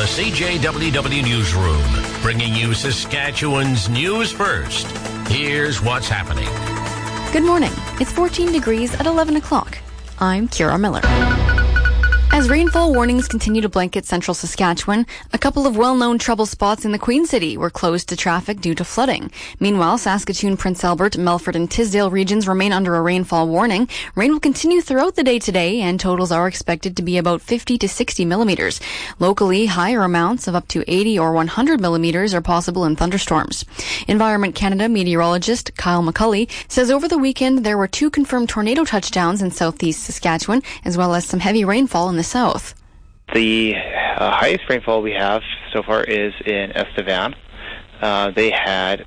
the CJWW Newsroom, bringing you Saskatchewan's news first. Here's what's happening. Good morning. It's 14 degrees at 11 o'clock. I'm Kira Miller. As rainfall warnings continue to blanket central Saskatchewan, a couple of well-known trouble spots in the Queen City were closed to traffic due to flooding. Meanwhile, Saskatoon, Prince Albert, Melfort and Tisdale regions remain under a rainfall warning. Rain will continue throughout the day today, and totals are expected to be about 50 to 60 millimeters. Locally, higher amounts of up to 80 or 100 millimeters are possible in thunderstorms. Environment Canada meteorologist Kyle McCulley says over the weekend there were 2 confirmed tornado touchdowns in southeast Saskatchewan, as well as some heavy rainfall in the south. The highest rainfall we have so far is in Estevan. They had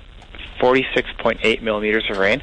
46.8 millimeters of rain.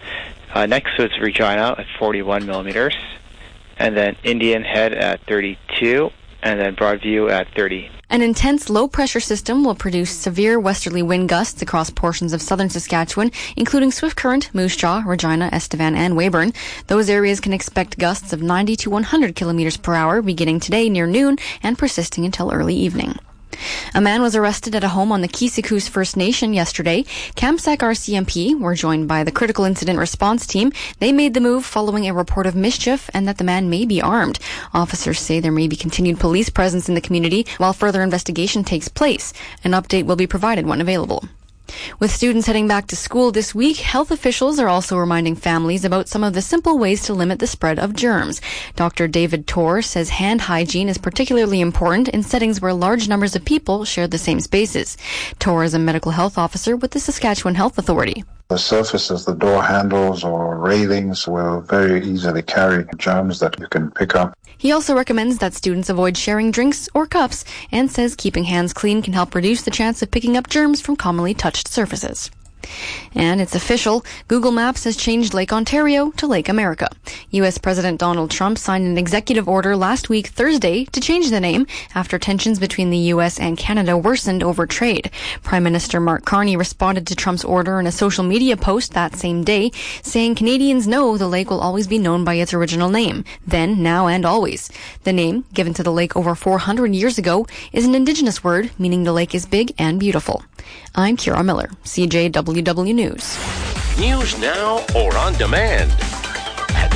Next is Regina at 41 millimeters, and then Indian Head at 32, and then Broadview at 30. An intense low-pressure system will produce severe westerly wind gusts across portions of southern Saskatchewan, including Swift Current, Moose Jaw, Regina, Estevan, and Weyburn. Those areas can expect gusts of 90 to 100 kilometers per hour beginning today near noon and persisting until early evening. A man was arrested at a home on the Kisikus First Nation yesterday. Kamsack RCMP were joined by the critical incident response team. They made the move following a report of mischief and that the man may be armed. Officers say there may be continued police presence in the community while further investigation takes place. An update will be provided when available. With students heading back to school this week, health officials are also reminding families about some of the simple ways to limit the spread of germs. Dr. David Torr says hand hygiene is particularly important in settings where large numbers of people share the same spaces. Torr is a medical health officer with the Saskatchewan Health Authority. The surfaces, the door handles or railings will very easily carry germs that you can pick up. He also recommends that students avoid sharing drinks or cups and says keeping hands clean can help reduce the chance of picking up germs from commonly touched surfaces. And it's official. Google Maps has changed Lake Ontario to Lake America. U.S. President Donald Trump signed an executive order last week, Thursday, to change the name after tensions between the U.S. and Canada worsened over trade. Prime Minister Mark Carney responded to Trump's order in a social media post that same day, saying Canadians know the lake will always be known by its original name, then, now, and always. The name, given to the lake over 400 years ago, is an Indigenous word meaning the lake is big and beautiful. I'm Kira Miller, CJWW News. News now or on demand at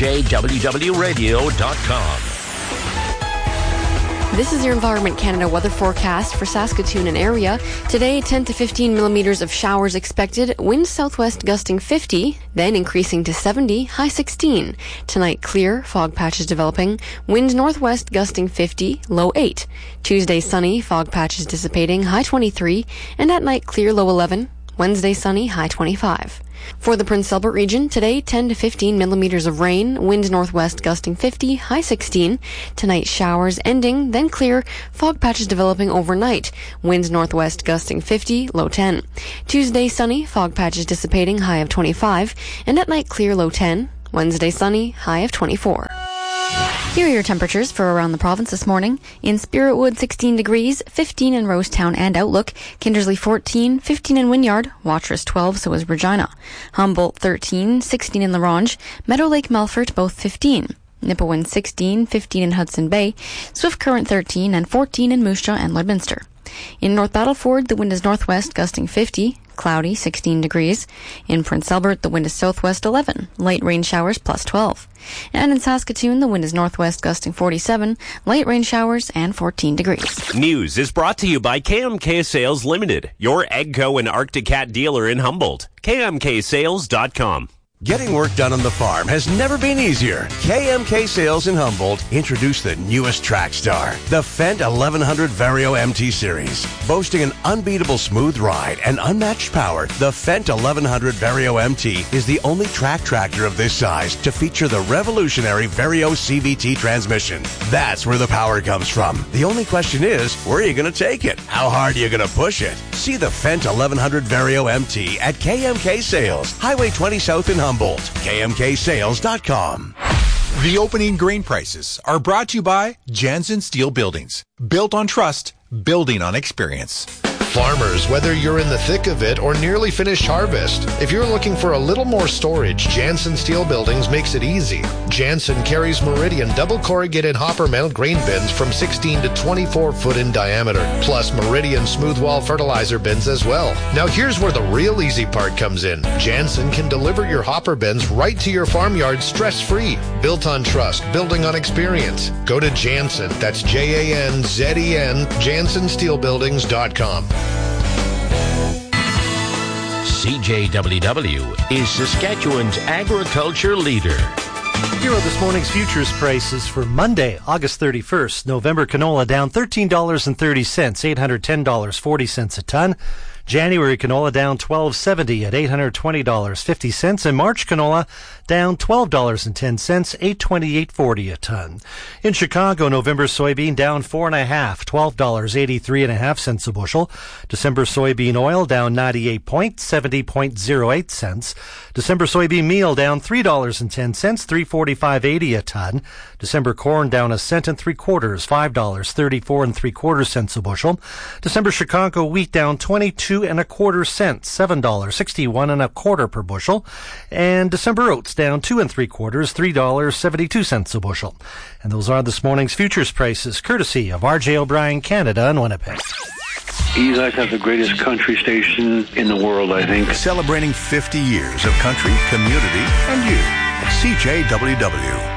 CJWWradio.com. This is your Environment Canada weather forecast for Saskatoon and area. Today, 10 to 15 millimeters of showers expected. Wind southwest gusting 50, then increasing to 70, high 16. Tonight, clear, fog patches developing. Wind northwest gusting 50, low 8. Tuesday, sunny, fog patches dissipating, high 23. And at night, clear, low 11. Wednesday, sunny, high 25. For the Prince Albert region, today 10 to 15 millimeters of rain, wind northwest gusting 50, high 16. Tonight showers ending, then clear, fog patches developing overnight, winds northwest gusting 50, low 10. Tuesday sunny, fog patches dissipating, high of 25, and at night clear, low 10. Wednesday sunny, high of 24. Here are your temperatures for around the province this morning. In Spiritwood, 16 degrees, 15 in Rosetown and Outlook. Kindersley, 14, 15 in Wynyard. Watrous, 12, so is Regina. Humboldt, 13, 16 in La Ronge. Meadow Lake, Melfort, both 15. Nipawin, 16, 15 in Hudson Bay. Swift Current, 13, and 14 in Moose Jaw and Lloydminster. In North Battleford, the wind is northwest, gusting 50. Cloudy, 16 degrees. In Prince Albert, the wind is southwest, 11. Light rain showers, plus 12. And in Saskatoon, the wind is northwest, gusting 47. Light rain showers, and 14 degrees. News is brought to you by KMK Sales Limited, your AGCO and Arctic Cat dealer in Humboldt. KMKSales.com. Getting work done on the farm has never been easier. KMK Sales in Humboldt introduced the newest track star, the Fendt 1100 Vario MT Series. Boasting an unbeatable smooth ride and unmatched power, the Fendt 1100 Vario MT is the only track tractor of this size to feature the revolutionary Vario CVT transmission. That's where the power comes from. The only question is, where are you going to take it? How hard are you going to push it? See the Fendt 1100 Vario MT at KMK Sales, Highway 20 South in Humboldt. KMKSales.com. The opening grain prices are brought to you by Jansen Steel Buildings. Built on trust, building on experience. Farmers, whether you're in the thick of it or nearly finished harvest, if you're looking for a little more storage, Jansen Steel Buildings makes it easy. Jansen carries Meridian double corrugated hopper mount grain bins from 16 to 24 foot in diameter, plus Meridian smooth wall fertilizer bins as well. Now here's where the real easy part comes in. Jansen can deliver your hopper bins right to your farmyard stress-free. Built on trust, building on experience. Go to Jansen, that's Janzen, JansenSteelBuildings.com. CJWW is Saskatchewan's agriculture leader. Here are this morning's futures prices for Monday, August 31st. November canola down $13.30, $810.40 a ton. January canola down $12.70 at $820.50, and March canola down $12.10, $828.40 a ton. In Chicago, November soybean down 4.5, $12.83.5 a bushel. December soybean oil down 98 points, 70.08 cents. December soybean meal down $3.10, $345.80 a ton. December corn down 1 cent and 3/4, $5.34 3/4 a bushel. December Chicago wheat down 22.25 cents, $7.61 1/4 per bushel. And December oats down 2 3/4, $3.72 a bushel. And those are this morning's futures prices, courtesy of R.J. O'Brien Canada in Winnipeg. You guys have the greatest country station in the world, I think. Celebrating 50 years of country, community, and you. CJWW.